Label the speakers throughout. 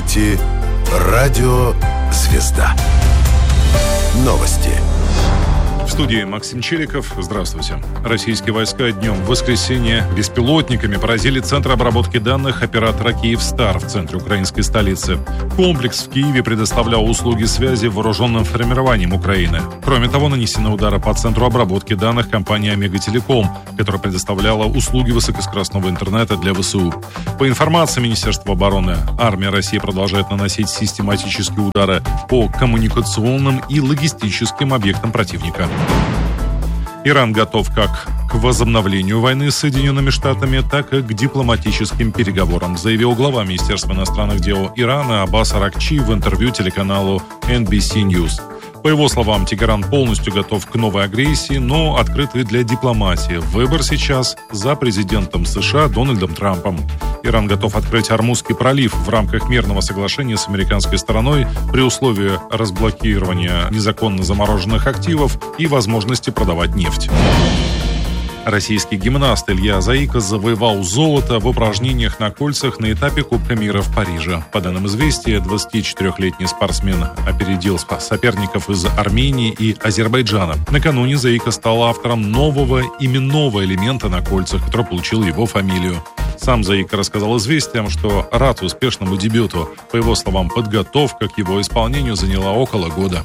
Speaker 1: слушаете «Радио Звезда». Новости.
Speaker 2: В студии Максим Челиков. Здравствуйте. Российские войска днем в воскресенье беспилотниками поразили центр обработки данных оператора «Киевстар» в центре украинской столицы. Комплекс в Киеве предоставлял услуги связи вооруженным формированием Украины. Кроме того, нанесены удары по центру обработки данных компании «Омега-Телеком», которая предоставляла услуги высокоскоростного интернета для ВСУ. По информации Министерства обороны, армия России продолжает наносить систематические удары по коммуникационным и логистическим объектам противника. Иран готов как к возобновлению войны с Соединенными Штатами, так и к дипломатическим переговорам, заявил глава Министерства иностранных дел Ирана Аббас Аракчи в интервью телеканалу NBC News. По его словам, Тегеран полностью готов к новой агрессии, но открытый для дипломатии. Выбор сейчас за президентом США Дональдом Трампом. Иран готов открыть Ормузский пролив в рамках мирного соглашения с американской стороной при условии разблокирования незаконно замороженных активов и возможности продавать нефть. Российский гимнаст Илья Заика завоевал золото в упражнениях на кольцах на этапе Кубка мира в Париже. По данным «Известия», 24-летний спортсмен опередил соперников из Армении и Азербайджана. Накануне Заика стал автором нового именного элемента на кольцах, который получил его фамилию. Сам Заика рассказал «Известиям», что рад успешному дебюту. По его словам, подготовка к его исполнению заняла около года.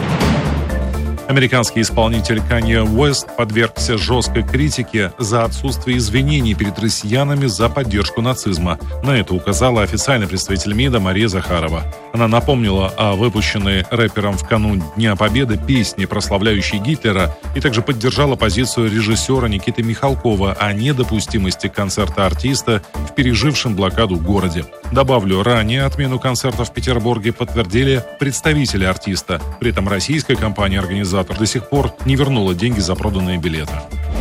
Speaker 2: Американский исполнитель Канье Уэст подвергся жесткой критике за отсутствие извинений перед россиянами за поддержку нацизма. На это указала официальный представитель МИДа Мария Захарова. Она напомнила о выпущенной рэпером в канун Дня Победы песне, прославляющей Гитлера, и также поддержала позицию режиссера Никиты Михалкова о недопустимости концерта артиста в пережившем блокаду городе. Добавлю, ранее отмену концерта в Петербурге подтвердили представители артиста. При этом российская компания-организатор до сих пор не вернула деньги за проданные билеты.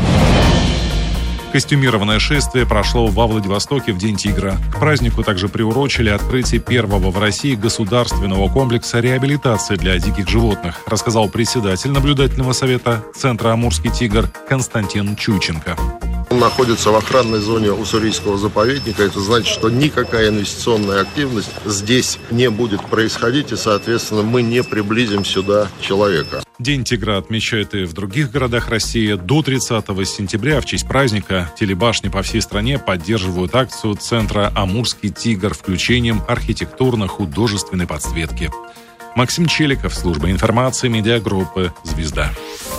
Speaker 2: Костюмированное шествие прошло во Владивостоке в День тигра. К празднику также приурочили открытие первого в России государственного комплекса реабилитации для диких животных, рассказал председатель наблюдательного совета Центра «Амурский тигр» Константин Чученко.
Speaker 3: Он находится в охранной зоне Уссурийского заповедника. Это значит, что никакая инвестиционная активность здесь не будет происходить, и, соответственно, мы не приблизим сюда человека.
Speaker 2: День тигра отмечают и в других городах России. До 30 сентября в честь праздника телебашни по всей стране поддерживают акцию Центра «Амурский тигр» включением архитектурно-художественной подсветки. Максим Челиков, служба информации медиагруппы «Звезда».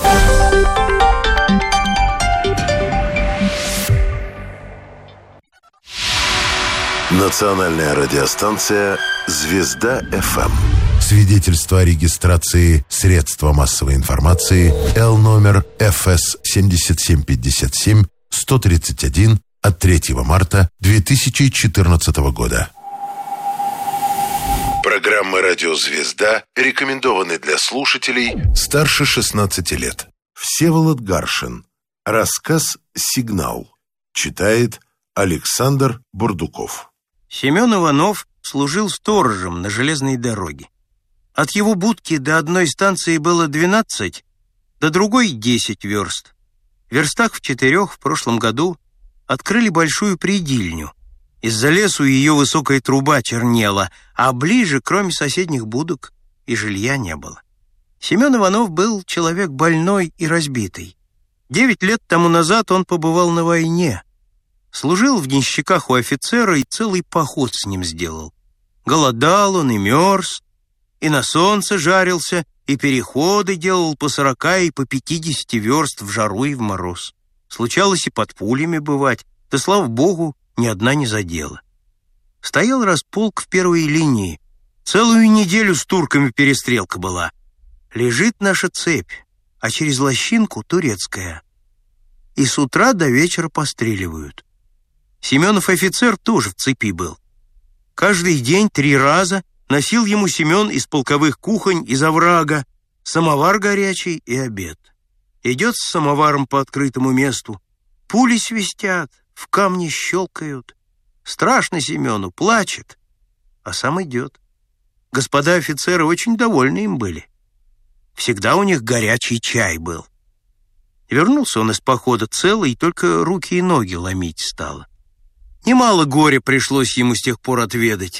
Speaker 1: Национальная радиостанция «Звезда-ФМ». Свидетельство о регистрации средства массовой информации Л номер ФС 7757 131 от 3 марта 2014 года. Программы «Радио Звезда» рекомендованы для слушателей старше 16 лет. Всеволод Гаршин. Рассказ «Сигнал». Читает Александр Бурдуков.
Speaker 4: Семен Иванов служил сторожем на железной дороге. От его будки до одной станции было 12, до другой 10 верст. В верстах в 4 в прошлом году открыли большую предильню. Из-за лесу ее высокая труба чернела, а ближе, кроме соседних будок, и жилья не было. Семен Иванов был человек больной и разбитый. 9 лет тому назад он побывал на войне. Служил в денщиках у офицера и целый поход с ним сделал. Голодал он и мерз, и на солнце жарился, и переходы делал по 40 и по 50 верст в жару и в мороз. Случалось и под пулями бывать, да, слава богу, ни одна не задела. Стоял располк в первой линии. Целую неделю с турками перестрелка была. Лежит наша цепь, а через лощинку турецкая. И с утра до вечера постреливают. Семенов офицер тоже в цепи был. Каждый день 3 раза носил ему Семен из полковых кухонь, из оврага, самовар горячий и обед. Идет с самоваром по открытому месту. Пули свистят, в камни щелкают. Страшно Семену, плачет, а сам идет. Господа офицеры очень довольны им были. Всегда у них горячий чай был. Вернулся он из похода целый, только руки и ноги ломить стало. Немало горя пришлось ему с тех пор отведать.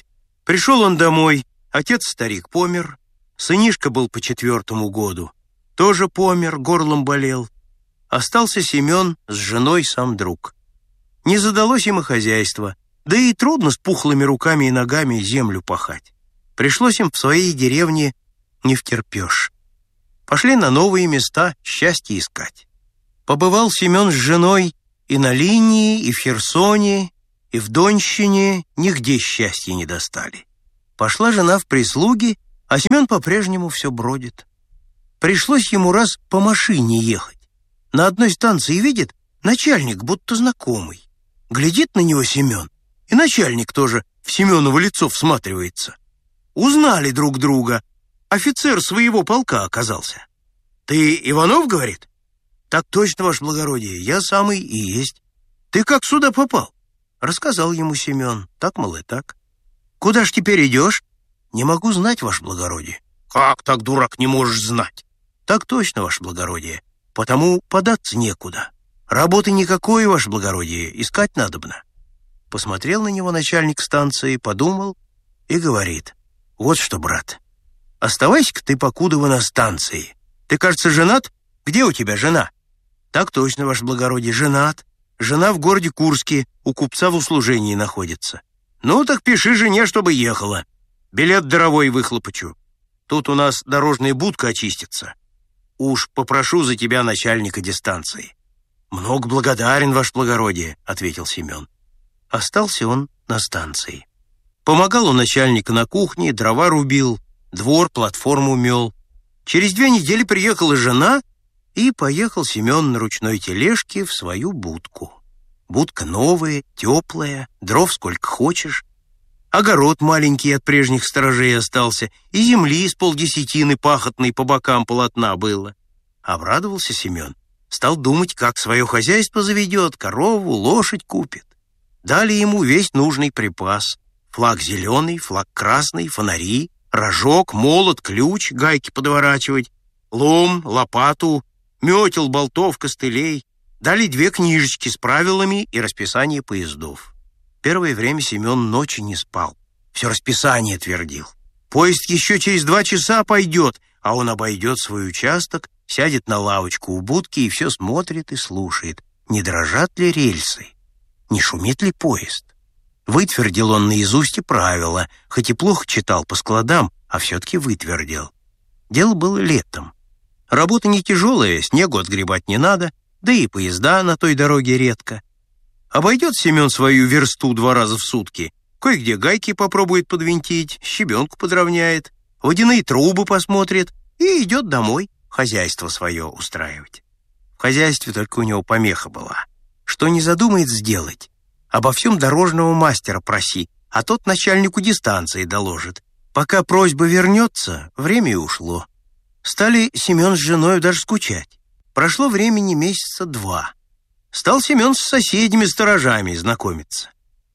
Speaker 4: Пришел он домой, отец-старик помер, сынишка был по 4-му году, тоже помер, горлом болел. Остался Семен с женой сам друг. Не задалось им и хозяйство, да и трудно с пухлыми руками и ногами землю пахать. Пришлось им в своей деревне не втерпешь. Пошли на новые места счастье искать. Побывал Семен с женой и на линии, и в Херсоне, и в Донщине, нигде счастья не достали. Пошла жена в прислуги, а Семен по-прежнему все бродит. Пришлось ему раз по машине ехать. На одной станции видит, начальник будто знакомый. Глядит на него Семен, и начальник тоже в Семеново лицо всматривается. Узнали друг друга. Офицер своего полка оказался. «Ты Иванов, — говорит?» «Так точно, ваше благородие, я самый и есть». «Ты как сюда попал?» Рассказал ему Семен. Так, мол, и так. «Куда ж теперь идешь?» «Не могу знать, ваше благородие». «Как так, дурак, не можешь знать?» «Так точно, ваше благородие, потому податься некуда. Работы никакой, ваше благородие, искать надобно». Посмотрел на него начальник станции, подумал и говорит: «Вот что, брат, оставайся-ка ты покудова на станции. Ты, кажется, женат? Где у тебя жена?» «Так точно, ваше благородие, женат. Жена в городе Курске, у купца в услужении находится». «Ну, так пиши жене, чтобы ехала. Билет даровой выхлопочу. Тут у нас дорожная будка очистится. Уж попрошу за тебя начальника дистанции». «Много благодарен, ваше благородие», — ответил Семен. Остался он на станции. Помогал у начальника на кухне, дрова рубил, двор, платформу мел. Через 2 недели приехала жена, и поехал Семен на ручной тележке в свою будку. Будка новая, теплая, дров сколько хочешь. Огород маленький от прежних сторожей остался, и земли с 0,5 пахотной по бокам полотна было. Обрадовался Семен, стал думать, как свое хозяйство заведет, корову, лошадь купит. Дали ему весь нужный припас: флаг зеленый, флаг красный, фонари, рожок, молот, ключ, гайки подворачивать, лом, лопату, метел, болтов, костылей. Дали 2 книжечки с правилами и расписание поездов. Первое время Семен ночи не спал, все расписание твердил. Поезд еще через 2 часа пойдет, а он обойдет свой участок, сядет на лавочку у будки и все смотрит и слушает, не дрожат ли рельсы, не шумит ли поезд. Вытвердил он наизусть и правила, хоть и плохо читал по складам, а все-таки вытвердил. Дело было летом. Работа не тяжелая, снегу отгребать не надо, да и поезда на той дороге редко. Обойдет Семен свою версту 2 раза в сутки, кое-где гайки попробует подвинтить, щебенку подровняет, водяные трубы посмотрит и идет домой хозяйство свое устраивать. В хозяйстве только у него помеха была. Что не задумает сделать, обо всем дорожного мастера проси, а тот начальнику дистанции доложит. Пока просьба вернется, время и ушло. Стали Семен с женой даже скучать. Прошло времени месяца 2. Стал Семен с соседями-сторожами знакомиться.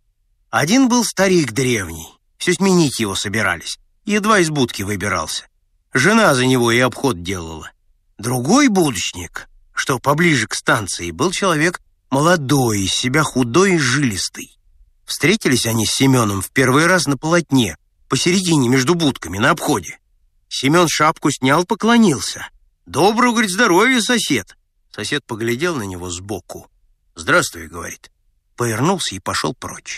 Speaker 4: Один был старик древний, все сменить его собирались, едва из будки выбирался. Жена за него и обход делала. Другой будочник, что поближе к станции, был человек молодой, из себя худой и жилистый. Встретились они с Семеном в первый раз на полотне, посередине между будками, на обходе. Семен шапку снял, поклонился. «Доброго, говорит, здоровья, сосед!» Сосед поглядел на него сбоку. «Здравствуй», — говорит. Повернулся и пошел прочь.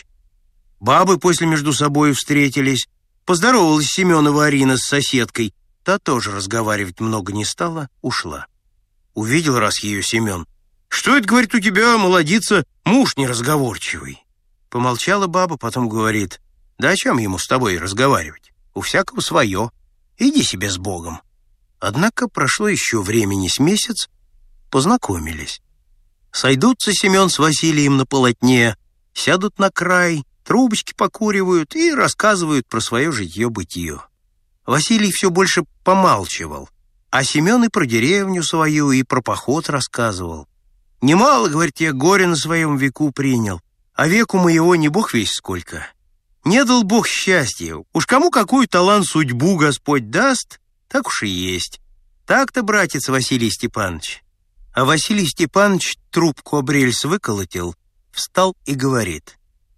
Speaker 4: Бабы после между собой встретились. Поздоровалась Семенова Арина с соседкой. Та тоже разговаривать много не стала, ушла. Увидел раз ее Семен. «Что это, — говорит, — у тебя, молодица, муж неразговорчивый?» Помолчала баба, потом говорит: «Да о чем ему с тобой разговаривать? У всякого свое. Иди себе с Богом». Однако прошло еще времени с месяц, познакомились. Сойдутся Семен с Василием на полотне, сядут на край, трубочки покуривают и рассказывают про свое житье-бытие. Василий все больше помалчивал, а Семен и про деревню свою, и про поход рассказывал. «Немало, — говорит, — я горе на своем веку принял, а веку моего не бог весть сколько. Не дал Бог счастья, уж кому какую талант судьбу Господь даст, так уж и есть. Так-то, братец Василий Степанович». А Василий Степанович трубку об рельс выколотил, встал и говорит: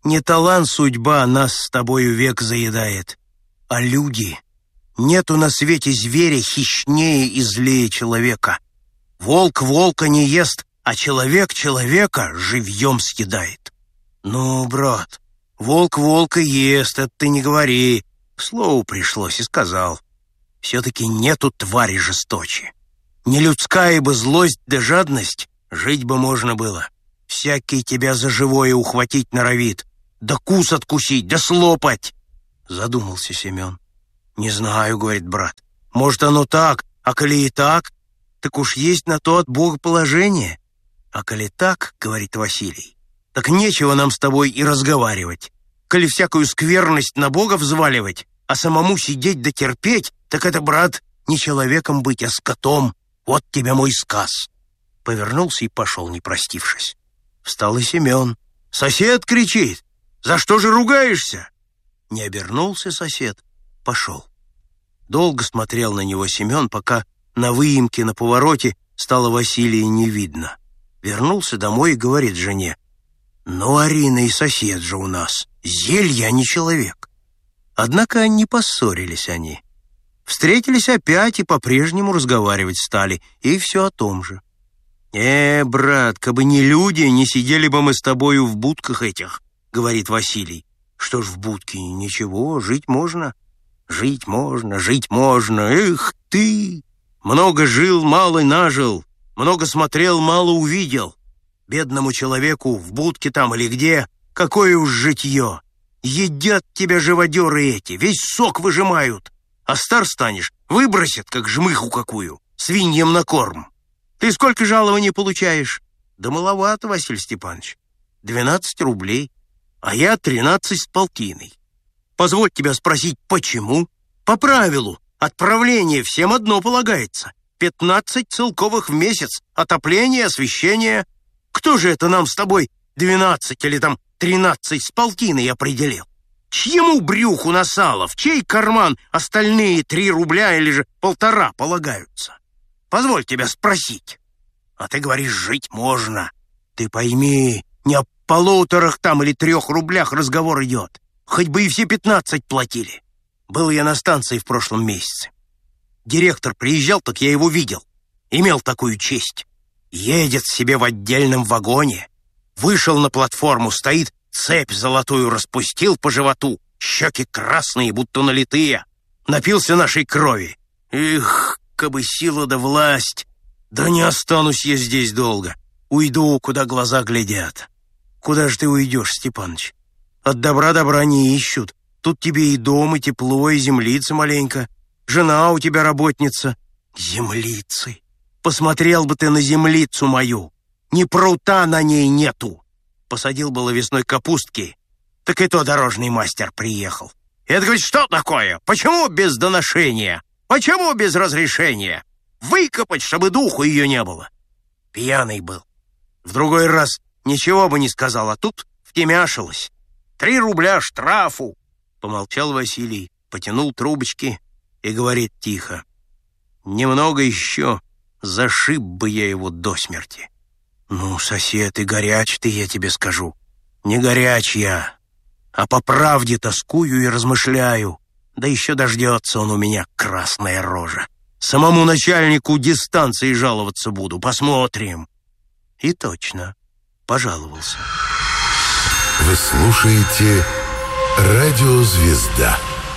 Speaker 4: Не талант судьба нас с тобою век заедает, а люди. Нету на свете зверя хищнее и злее человека. Волк волка не ест, а человек человека живьем съедает. Ну, брат, волк волка ест, это ты не говори. К слову пришлось и сказал. Все-таки нету твари жесточе. Не людская бы злость да жадность, жить бы можно было. Всякий тебя за живое ухватить норовит, да кус откусить, да слопать. Задумался Семен. Не знаю, говорит брат, может оно так, а коли и так, так уж есть на то от Бога положение. А коли так, говорит Василий, так нечего нам с тобой и разговаривать. Коли всякую скверность на Бога взваливать, а самому сидеть да терпеть, так это, брат, не человеком быть, а скотом. Вот тебе мой сказ. Повернулся и пошел, не простившись. Встал и Семен. Сосед кричит. За что же ругаешься? Не обернулся сосед. Пошел. Долго смотрел на него Семен, пока на выемке на повороте стало Василия не видно. Вернулся домой и говорит жене. Ну, Арина, и сосед же у нас. Зелье, а не человек. Однако не поссорились они. Встретились опять и по-прежнему разговаривать стали. И все о том же. Брат, кабы не люди, не сидели бы мы с тобою в будках этих, говорит Василий. Что ж в будке? Ничего, жить можно. Жить можно, жить можно. Эх ты! Много жил, мало нажил. Много смотрел, мало увидел. Бедному человеку в будке там или где, какое уж житье. Едят тебя живодеры эти, весь сок выжимают. А стар станешь, выбросят, как жмыху какую, свиньям на корм. Ты сколько жалований получаешь? Да маловато, Василий Степанович. 12 рублей, а я 13 с полтиной. Позволь тебя спросить, почему? По правилу, отправление всем одно полагается. 15 целковых в месяц, отопление, освещение. Кто же это нам с тобой 12 или там 13 с полтиной определил? Чьему брюху на сало, в чей карман остальные 3 рубля или же 1,5 полагаются? Позволь тебя спросить. А ты говоришь, жить можно. Ты пойми, не о 1,5 там или 3 рублях разговор идет. Хоть бы и все 15 платили. Был я на станции в прошлом месяце. Директор приезжал, так я его видел. Имел такую честь. Едет себе в отдельном вагоне. Вышел на платформу, стоит, цепь золотую распустил по животу, щеки красные, будто налитые. Напился нашей крови. Эх, кабы сила да власть. Да не останусь я здесь долго. Уйду, куда глаза глядят. Куда же ты уйдешь, Степаныч? От добра добра не ищут. Тут тебе и дом, и тепло, и землица маленько. Жена у тебя работница. Землицы. Посмотрел бы ты на землицу мою. Ни прута на ней нету. Посадил было весной капустки. Так и то дорожный мастер приехал. Это, говорит, что такое? Почему без доношения? Почему без разрешения? Выкопать, чтобы духу ее не было. Пьяный был. В другой раз ничего бы не сказал, а тут втемяшилось. 3 рубля штрафу. Помолчал Василий, потянул трубочки и говорит тихо. Немного еще, зашиб бы я его до смерти. Ну, сосед, и горяч ты, я тебе скажу. Не горяч я, а по правде тоскую и размышляю. Да еще дождется он у меня, красная рожа. Самому начальнику дистанции жаловаться буду, посмотрим. И точно, пожаловался.
Speaker 1: Вы слушаете «Радио Звезда».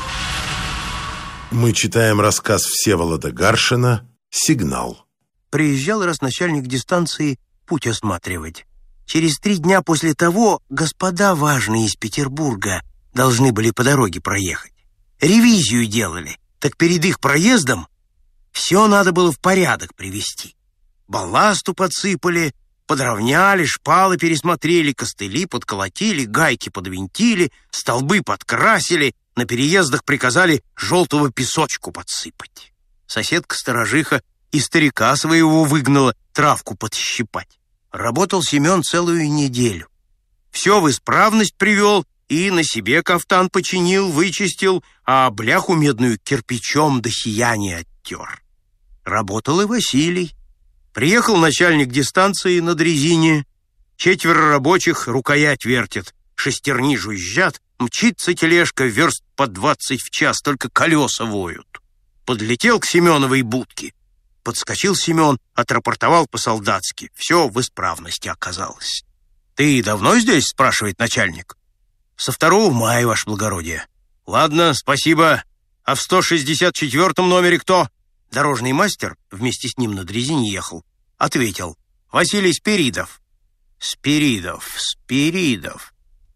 Speaker 1: Мы читаем рассказ Всеволода Гаршина «Сигнал».
Speaker 4: Приезжал раз начальник дистанции путь осматривать. Через 3 дня после того господа важные из Петербурга должны были по дороге проехать. Ревизию делали, так перед их проездом все надо было в порядок привести. Балласту подсыпали, подровняли, шпалы пересмотрели, костыли подколотили, гайки подвинтили, столбы подкрасили, на переездах приказали желтого песочку подсыпать. Соседка-сторожиха и старика своего выгнала травку подщипать. Работал Семен целую неделю. Все в исправность привел и на себе кафтан починил, вычистил, а бляху медную кирпичом до сияния оттер. Работал и Василий. Приехал начальник дистанции на дрезине. 4 рабочих рукоять вертят. шестерни жужжат, мчится тележка верст по 20 в час, только колеса воют. Подлетел к Семеновой будке. Подскочил Семен, отрапортовал по-солдатски. Все в исправности оказалось. «Ты давно здесь?» — спрашивает начальник. «Со 2 мая, ваше благородие». «Ладно, спасибо. А в 164-м номере кто?» Дорожный мастер, вместе с ним на дрезине ехал, ответил: «Василий Спиридов». Спиридов.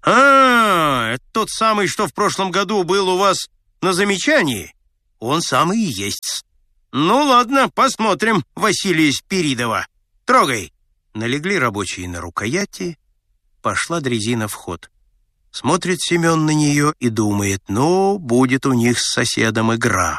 Speaker 4: А, это тот самый, что в прошлом году был у вас на замечании? Он самый и есть. Ну ладно, посмотрим Василия Спиридова. Трогай. Налегли рабочие на рукояти, пошла дрезина в ход. Смотрит Семен на нее и думает: ну, будет у них с соседом игра.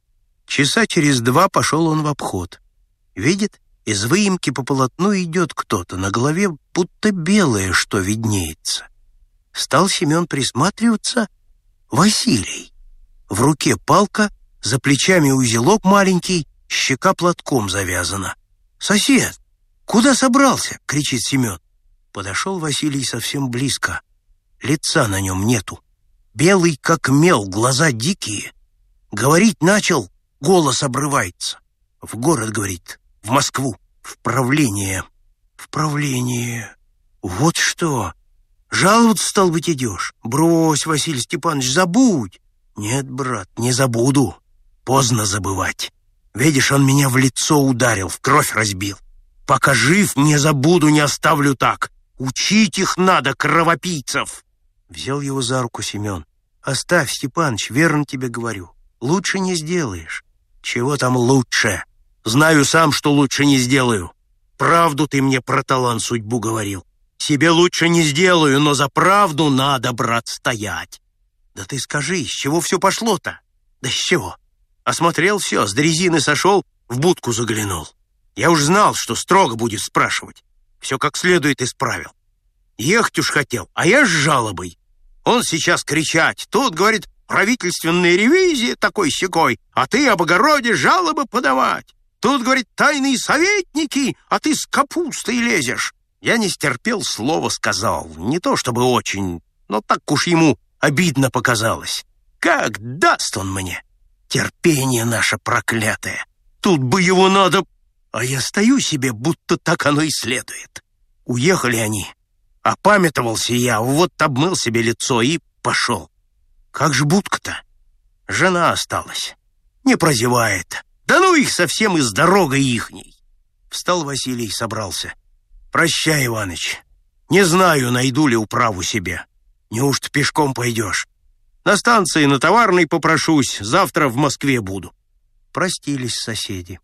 Speaker 4: Часа через 2 пошел он в обход. Видит, из выемки по полотну идет кто-то, на голове будто белое что виднеется. Стал Семен присматриваться. Василий. В руке палка, за плечами узелок маленький, щека платком завязана. «Сосед, куда собрался?» — кричит Семен. Подошел Василий совсем близко. Лица на нем нету. Белый, как мел, глаза дикие. Говорить начал, голос обрывается. В город, говорит, в Москву, в правление. В правление. Вот что. Жаловаться, стал быть, идешь? Брось, Василий Степанович, забудь. Нет, брат, не забуду. Поздно забывать. Видишь, он меня в лицо ударил, в кровь разбил. Пока жив, не забуду, не оставлю так. Учить их надо, кровопийцев. Взял его за руку Семен. Оставь, Степаныч, верно тебе говорю. Лучше не сделаешь. Чего там лучше? Знаю сам, что лучше не сделаю. Правду ты мне про талант судьбу говорил. Себе лучше не сделаю, но за правду надо, брат, стоять. Да ты скажи, с чего все пошло-то? Да с чего? Осмотрел все, с дрезины сошел, в будку заглянул. Я уж знал, что строго будет спрашивать. Все как следует исправил. Ехать уж хотел, а я с жалобой. Он сейчас кричать. Тут, говорит, правительственная ревизия такой-сякой, а ты об огороде жалобы подавать. Тут, говорит, тайные советники, а ты с капустой лезешь. Я не стерпел, слово сказал. Не то чтобы очень, но так уж ему обидно показалось. Как даст он мне? Терпение наше проклятое. Тут бы его надо... А я стою себе, будто так оно и следует. Уехали они. Опамятовался я, вот обмыл себе лицо и пошел. Как же будка-то? Жена осталась. Не прозевает. Да ну их совсем и с дорогой ихней. Встал Василий, собрался. Прощай, Иваныч. Не знаю, найду ли управу себе. Неужто пешком пойдешь? На станции на Товарной попрошусь, завтра в Москве буду. Простились соседи.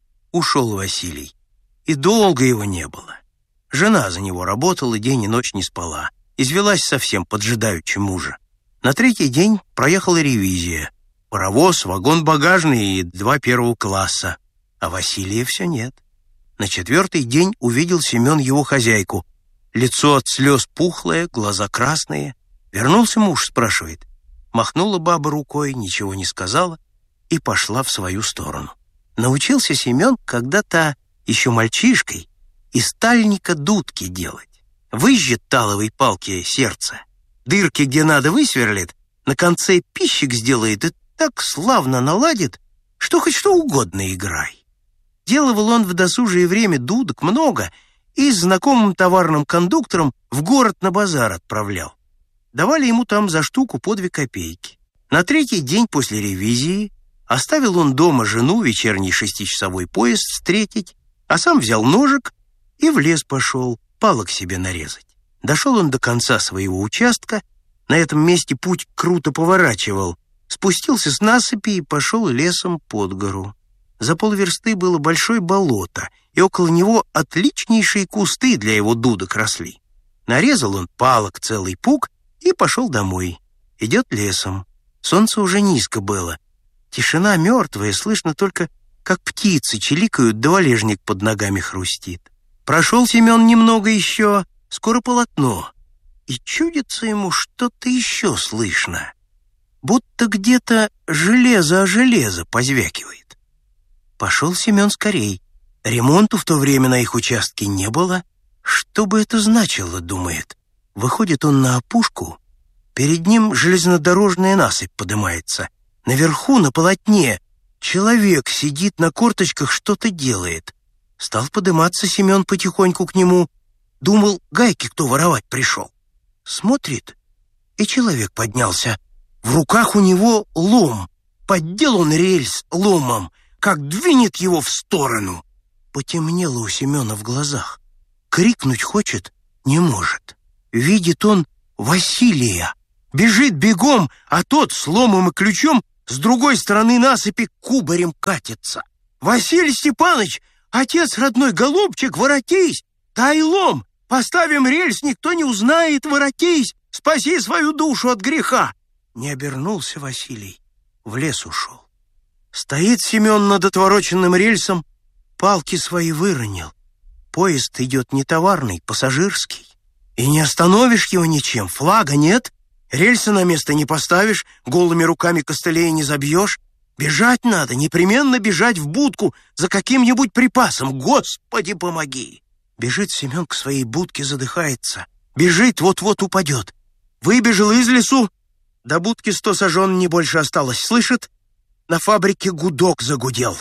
Speaker 4: Ушел Василий. И долго его не было. Жена за него работала, день и ночь не спала. Извелась совсем, поджидаючи мужа. На 3-й день проехала ревизия. Паровоз, вагон багажный и 2 первого класса. А Василия все нет. На 4-й день увидел Семен его хозяйку. Лицо от слез пухлое, глаза красные. Вернулся муж, спрашивает. Махнула баба рукой, ничего не сказала и пошла в свою сторону. Научился Семен когда-то еще мальчишкой из тальника дудки делать. Выжжет таловой палки сердце, дырки, где надо, высверлит, на конце пищик сделает и так славно наладит, что хоть что угодно играй. Делал он в досужее время дудок много и с знакомым товарным кондуктором в город на базар отправлял. Давали ему там за штуку по 2 копейки. На 3-й день после ревизии оставил он дома жену вечерний 6-часовой поезд встретить, а сам взял ножик и в лес пошел палок себе нарезать. Дошел он до конца своего участка, на этом месте путь круто поворачивал, спустился с насыпи и пошел лесом под гору. За полверсты было большое болото, и около него отличнейшие кусты для его дудок росли. Нарезал он палок целый пук и пошел домой. Идет лесом. Солнце уже низко было. Тишина мертвая, слышно только, как птицы чиликают, да валежник под ногами хрустит. Прошел Семен немного еще, скоро полотно, и чудится ему что-то еще слышно, будто где-то железо о железо позвякивает. Пошел Семен скорей. Ремонту в то время на их участке не было. Что бы это значило, думает. Выходит он на опушку, перед ним железнодорожная насыпь подымается. Наверху, на полотне, человек сидит на корточках, что-то делает. Стал подыматься Семен потихоньку к нему. Думал, гайки кто воровать пришел. Смотрит, и человек поднялся. В руках у него лом. Поддел он рельс ломом, как двинет его в сторону. Потемнело у Семена в глазах. Крикнуть хочет, не может. Видит он Василия. Бежит бегом, а тот с ломом и ключом с другой стороны насыпи кубарем катится. «Василий Степанович, отец родной, голубчик, воротись! Дай лом! Поставим рельс, никто не узнает, воротись! Спаси свою душу от греха!» Не обернулся Василий, в лес ушел. Стоит Семен над отвороченным рельсом, палки свои выронил. Поезд идет не товарный, пассажирский. И не остановишь его ничем, флага нет, рельсы на место не поставишь, голыми руками костылей не забьешь. Бежать надо, непременно бежать в будку за каким-нибудь припасом. Господи, помоги! Бежит Семен к своей будке, задыхается. Бежит, вот-вот упадет. Выбежал из лесу, до будки 100 сажен не больше осталось. Слышит, на фабрике гудок загудел.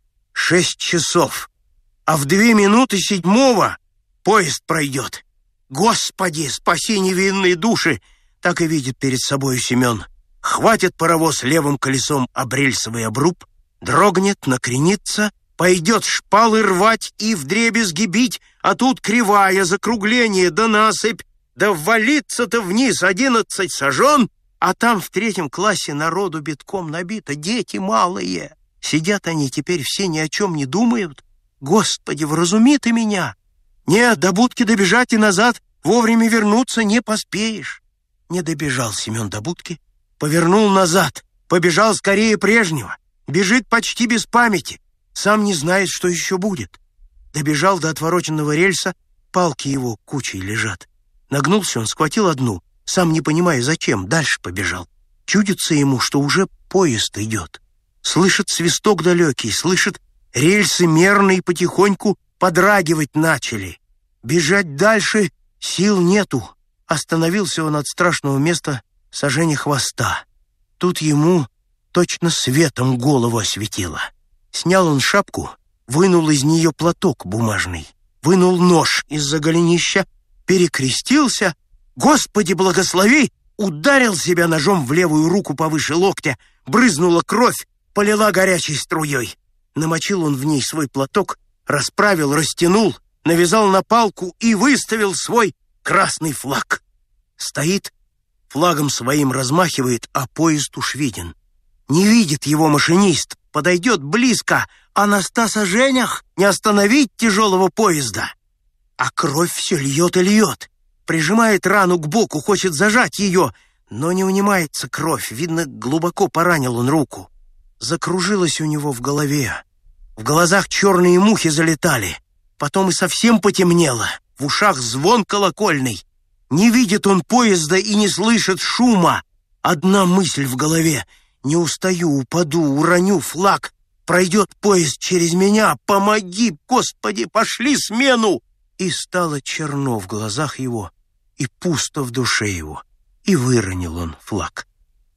Speaker 4: 6 часов, а в 2 минуты 7-го поезд пройдет. Господи, спаси невинные души! Так и видит перед собою Семен. Хватит паровоз левым колесом об рельсовый обруб, дрогнет, накренится, пойдет шпалы рвать и вдребезги бить, а тут кривая, закругление, да насыпь, да ввалиться-то вниз 11 сажен, а там в 3 классе народу битком набито, дети малые. Сидят они теперь все ни о чем не думают. Господи, вразуми ты меня! Нет, до будки добежать и назад вовремя вернуться не поспеешь. Не добежал Семен до будки, повернул назад, побежал скорее прежнего, бежит почти без памяти, сам не знает, что еще будет. Добежал до отвороченного рельса, палки его кучей лежат. Нагнулся он, схватил одну, сам не понимая зачем, дальше побежал. Чудится ему, что уже поезд идет. Слышит свисток далекий, слышит, рельсы мерно и потихоньку подрагивать начали. Бежать дальше сил нету. Остановился он от страшного места сажения хвоста. Тут ему точно светом голову осветило. Снял он шапку, вынул из нее платок бумажный, вынул нож из-за голенища, перекрестился, Господи благослови, ударил себя ножом в левую руку повыше локтя, брызнула кровь, полила горячей струей. Намочил он в ней свой платок, расправил, растянул, навязал на палку и выставил свой красный флаг. Стоит, флагом своим размахивает, а поезд уж виден. Не видит его машинист, подойдет близко, а на 100 саженях не остановить тяжелого поезда. А кровь все льет и льет. Прижимает рану к боку, хочет зажать ее, но не унимается кровь. Видно, глубоко поранил он руку. Закружилось у него в голове. В глазах черные мухи залетали. Потом и совсем потемнело. В ушах звон колокольный. Не видит он поезда и не слышит шума. Одна мысль в голове. Не устаю, упаду, уроню флаг. Пройдет поезд через меня. Помоги, Господи, пошли смену. И стало черно в глазах его, и пусто в душе его. И выронил он флаг.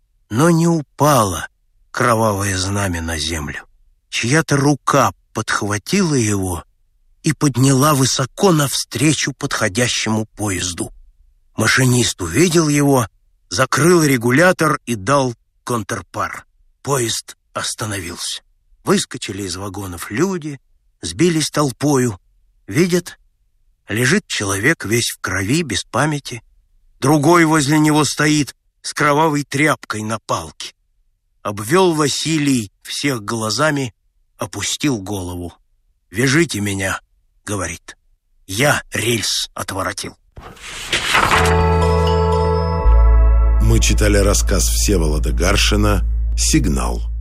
Speaker 4: Но не упало кровавое знамя на землю. Чья-то рука подхватила его и подняла высоко навстречу подходящему поезду. Машинист увидел его, закрыл регулятор и дал контрпар. Поезд остановился. Выскочили из вагонов люди, сбились толпою. Видят, лежит человек весь в крови, без памяти. Другой возле него стоит с кровавой тряпкой на палке. Обвел Василий всех глазами, опустил голову. «Вяжите меня», — говорит. «Я рельс отворотил».
Speaker 1: Мы читали рассказ Всеволода Гаршина «Сигнал».